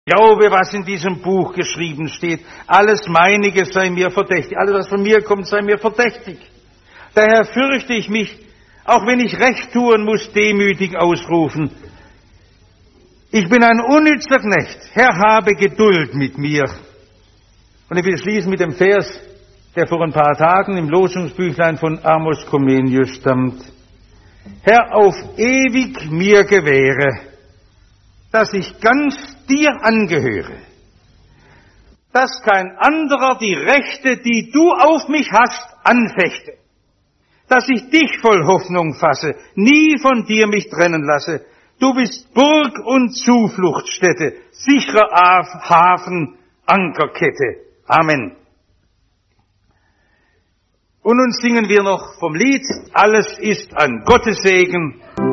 Glaube, was in diesem Buch geschrieben steht. Alles Meinige sei mir verdächtig. Alles, was von mir kommt, sei mir verdächtig. Daher fürchte ich mich, auch wenn ich Recht tun muss, demütig ausrufen. Ich bin ein unnützer Knecht. Herr, habe Geduld mit mir. Und ich will schließen mit dem Vers, der vor ein paar Tagen im Losungsbüchlein von Amos Comenius stammt. Herr, auf ewig mir gewähre, dass ich ganz dir angehöre, dass kein anderer die Rechte, die du auf mich hast, anfechte, dass ich dich voll Hoffnung fasse, nie von dir mich trennen lasse. Du bist Burg und Zufluchtsstätte, sicherer Hafen, Ankerkette. Amen. Und nun singen wir noch vom Lied, alles ist ein Gottes Segen.